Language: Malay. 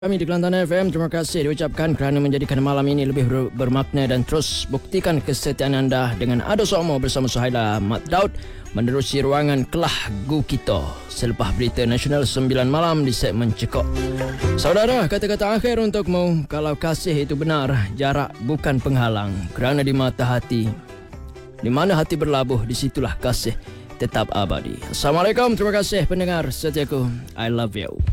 Kami di Kelantan FM, terima kasih diucapkan kerana menjadikan malam ini lebih bermakna dan terus buktikan kesetiaan anda dengan Ado Sokmo bersama Suhaila Mat Daud menerusi ruangan Kelah Gu Kita selepas berita nasional 9 malam di segmen Cekok. Saudara, kata-kata akhir untukmu, kalau kasih itu benar, jarak bukan penghalang kerana di mata hati, di mana hati berlabuh, disitulah kasih tetap abadi. Assalamualaikum, terima kasih pendengar setiaku. I love you.